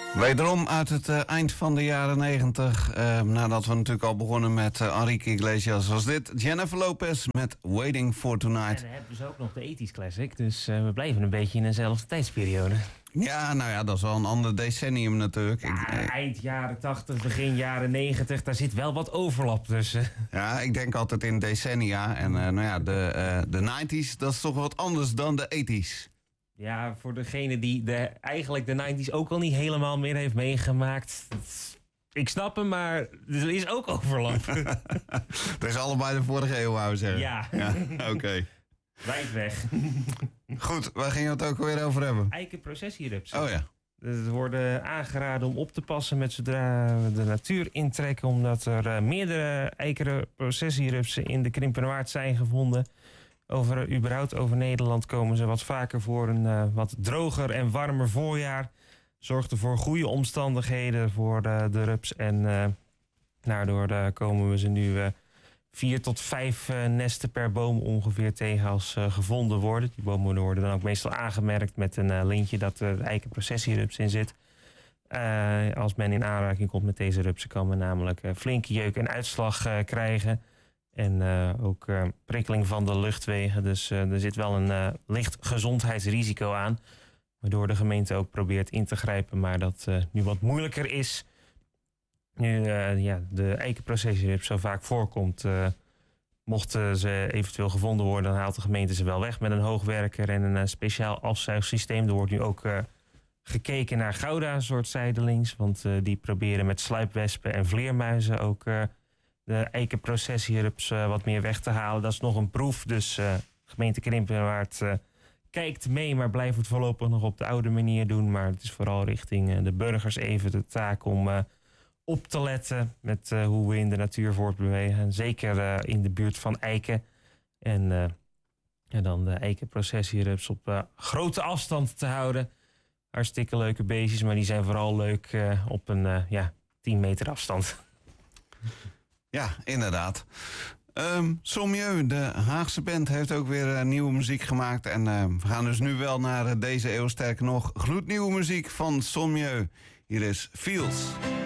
Wederom uit het eind van de jaren 90. Nadat we natuurlijk al begonnen met Enrique Iglesias, was dit Jennifer Lopez met Waiting for Tonight. En dan hebben ze ook nog de 80s Classic, dus we blijven een beetje in dezelfde tijdsperiode. Ja, nou ja, dat is wel een ander decennium natuurlijk. Ja, eind jaren 80, begin jaren 90, daar zit wel wat overlap tussen. Ja, ik denk altijd in decennia. En nou ja, de 90s, dat is toch wat anders dan de 80s. Ja, voor degene die eigenlijk de 90s ook al niet helemaal meer heeft meegemaakt. Ik snap hem, maar er is ook overlap. Het is allebei de vorige eeuw, wou je zeggen. Ja. Oké. Wijd weg. Goed, waar gingen we het ook weer over hebben? Eikenprocessierupsen. Oh ja. Het worden aangeraden om op te passen met zodra we de natuur intrekken, omdat er meerdere eikenprocessierupsen in de Krimpenerwaard zijn gevonden. Überhaupt over Nederland komen ze wat vaker voor. Een wat droger en warmer voorjaar zorgt er voor goede omstandigheden voor de rups. En daardoor komen we ze nu 4 tot 5 nesten per boom ongeveer tegen als gevonden worden. Die bomen worden dan ook meestal aangemerkt met een lintje dat er eikenprocessierups in zit. Als men in aanraking komt met deze rupsen kan men namelijk flinke jeuk en uitslag krijgen. En ook prikkeling van de luchtwegen. Dus er zit wel een licht gezondheidsrisico aan. Waardoor de gemeente ook probeert in te grijpen. Maar dat nu wat moeilijker is. Nu de eikenprocessierups zo vaak voorkomt. Mochten ze eventueel gevonden worden, dan haalt de gemeente ze wel weg met een hoogwerker en een speciaal afzuigsysteem. Er wordt nu ook gekeken naar Gouda soort zijdelings. Want die proberen met sluipwespen en vleermuizen ook de eikenprocessierups wat meer weg te halen. Dat is nog een proef, dus gemeente Krimpenerwaard kijkt mee, maar blijft het voorlopig nog op de oude manier doen. Maar het is vooral richting de burgers even de taak om op te letten met hoe we in de natuur voortbewegen. En zeker in de buurt van eiken. En dan de eikenprocessierups op grote afstand te houden. Hartstikke leuke beestjes, maar die zijn vooral leuk op een 10 meter afstand. Ja, inderdaad. Sommieu, de Haagse band, heeft ook weer nieuwe muziek gemaakt. En we gaan dus nu wel naar deze eeuw, sterker nog, gloednieuwe muziek van Sommieu. Hier is Fields.